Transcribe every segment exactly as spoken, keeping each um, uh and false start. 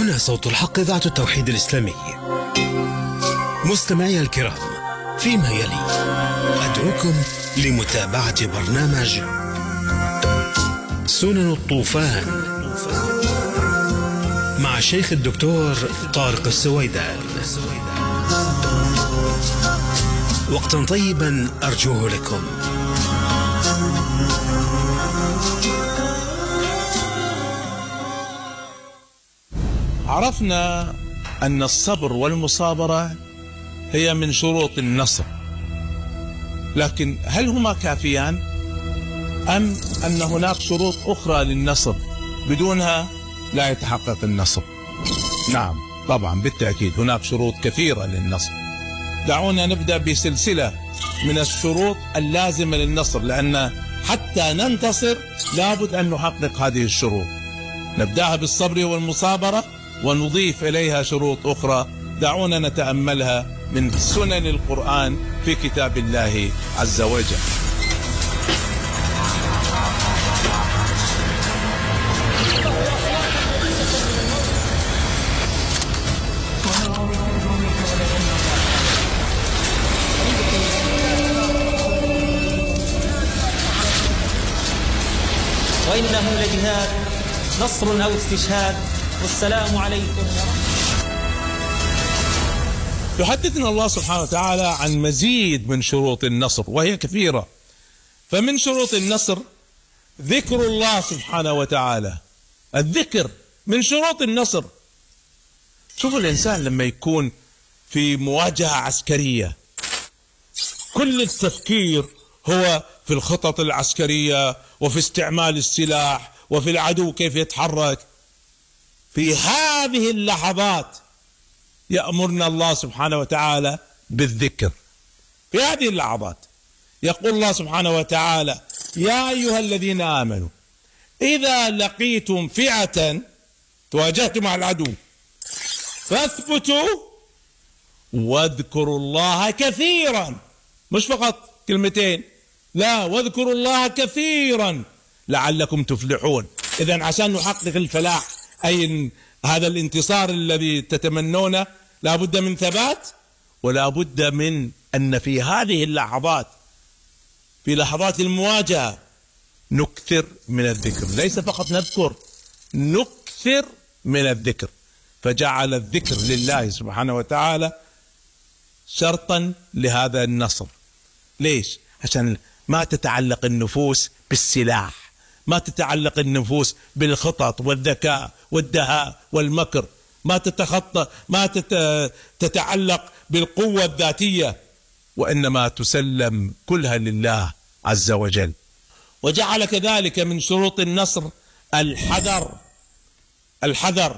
هنا صوت الحق، إذاعة التوحيد الإسلامي. مستمعي الكرام، فيما يلي أدعوكم لمتابعة برنامج سنن الطوفان مع الشيخ الدكتور طارق السويدان. وقتا طيبا أرجوه لكم. عرفنا أن الصبر والمصابرة هي من شروط النصر، لكن هل هما كافيان أم أن هناك شروط أخرى للنصر بدونها لا يتحقق النصر؟ نعم طبعا بالتأكيد هناك شروط كثيرة للنصر. دعونا نبدأ بسلسلة من الشروط اللازمة للنصر، لأن حتى ننتصر لابد أن نحقق هذه الشروط. نبدأها بالصبر والمصابرة ونضيف إليها شروط أخرى. دعونا نتأملها من سنن القرآن في كتاب الله عز وجل. وإنه لجهاد نصر أو استشهاد. والسلام عليكم. يحدثنا الله سبحانه وتعالى عن مزيد من شروط النصر وهي كثيرة. فمن شروط النصر ذكر الله سبحانه وتعالى. الذكر من شروط النصر. شوفوا الإنسان لما يكون في مواجهة عسكرية كل التفكير هو في الخطط العسكرية وفي استعمال السلاح وفي العدو كيف يتحرك. في هذه اللحظات يأمرنا الله سبحانه وتعالى بالذكر. في هذه اللحظات يقول الله سبحانه وتعالى: يا أيها الذين آمنوا إذا لقيتم فئة تواجهتم مع العدو فاثبتوا واذكروا الله كثيرا. مش فقط كلمتين، لا، واذكروا الله كثيرا لعلكم تفلحون. إذن عشان نحقق الفلاح، أي هذا الانتصار الذي تتمنونه، لا بد من ثبات ولا بد من أن في هذه اللحظات، في لحظات المواجهة، نكثر من الذكر. ليس فقط نذكر، نكثر من الذكر. فجعل الذكر لله سبحانه وتعالى شرطا لهذا النصر. ليش؟ عشان ما تتعلق النفوس بالسلاح، ما تتعلق النفوس بالخطط والذكاء والدهاء والمكر، ما تتخطى ما تتعلق بالقوة الذاتية، وإنما تسلم كلها لله عز وجل. وجعل كذلك من شروط النصر الحذر. الحذر.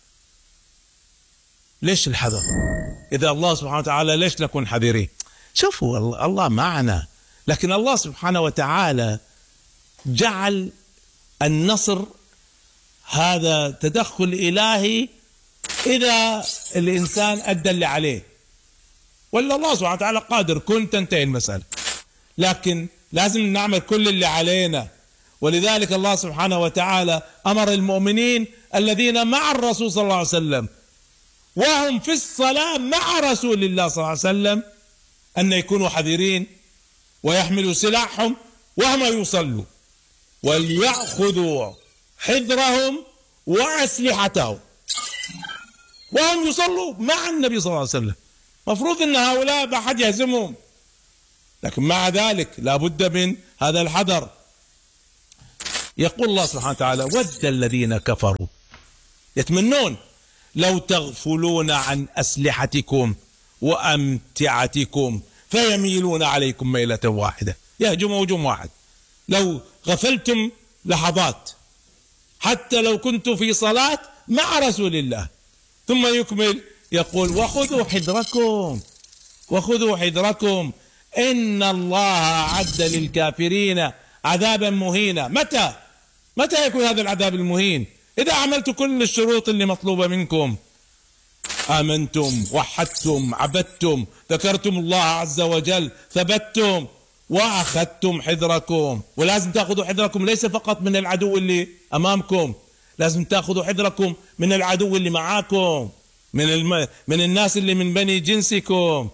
ليش الحذر؟ إذا الله سبحانه وتعالى ليش نكون حذرين؟ شوفوا الله معنا، لكن الله سبحانه وتعالى جعل النصر هذا تدخل إلهي إذا الإنسان أدى اللي عليه، ولا الله سبحانه وتعالى قادر كن تنتهي المسألة، لكن لازم نعمل كل اللي علينا. ولذلك الله سبحانه وتعالى أمر المؤمنين الذين مع الرسول صلى الله عليه وسلم وهم في الصلاة مع رسول الله صلى الله عليه وسلم أن يكونوا حذرين ويحملوا سلاحهم وهم يصلوا، وليأخذوا حذرهم وأسلحتهم وهم يصلوا مع النبي صلى الله عليه وسلم. مفروض أن هؤلاء ما حد يهزمهم، لكن مع ذلك لا بد من هذا الحذر. يقول الله سبحانه وتعالى: ود الذين كفروا، يتمنون لو تغفلون عن أسلحتكم وأمتعتكم فيميلون عليكم ميلة واحدة، يهجموا هجوم واحد. لو غفلتم لحظات، حتى لو كنت في صلاة مع رسول الله. ثم يكمل يقول: وخذوا حذركم وخذوا حذركم إن الله أعد للكافرين عذابا مهينا. متى متى يكون هذا العذاب المهين؟ إذا عملت كل الشروط اللي مطلوبة منكم، آمنتم، وحدتم، عبدتم، ذكرتم الله عز وجل، ثبتتم وأخذتم حذركم. ولازم تأخذوا حذركم ليس فقط من العدو اللي أمامكم، لازم تأخذوا حذركم من العدو اللي معاكم، من الم... من الناس اللي من بني جنسكم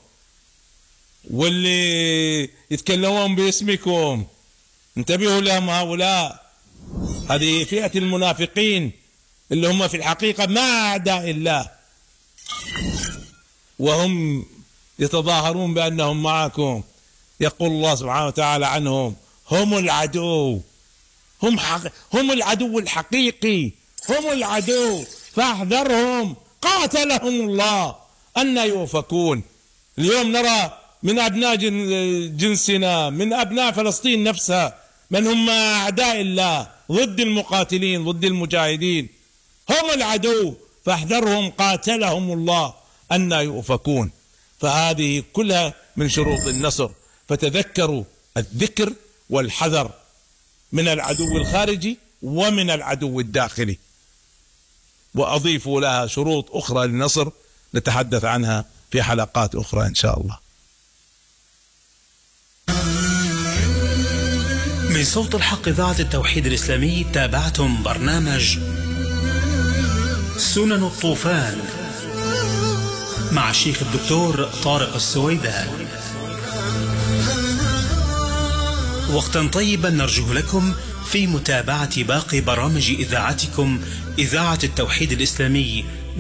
واللي يتكلمون باسمكم. انتبهوا لهم هؤلاء. هذه فئة المنافقين اللي هم في الحقيقة ما أعداء الله، وهم يتظاهرون بأنهم معكم. يقول الله سبحانه وتعالى عنهم: هم العدو، هم حق... هم العدو الحقيقي، هم العدو فاحذرهم قاتلهم الله أن يؤفكون. اليوم نرى من أبناء جنسنا، من أبناء فلسطين نفسها، من هم أعداء الله ضد المقاتلين ضد المجاهدين، هم العدو فاحذرهم قاتلهم الله أن يؤفكون. فهذه كلها من شروط النصر. فتذكروا الذكر والحذر من العدو الخارجي ومن العدو الداخلي، وأضيفوا لها شروط أخرى للنصر نتحدث عنها في حلقات أخرى إن شاء الله. من صوت الحق إذاعة التوحيد الإسلامي تابعتم برنامج سنن الطوفان مع الشيخ الدكتور طارق السويدان. وقتا طيبا نرجو لكم في متابعة باقي برامج إذاعتكم إذاعة التوحيد الإسلامي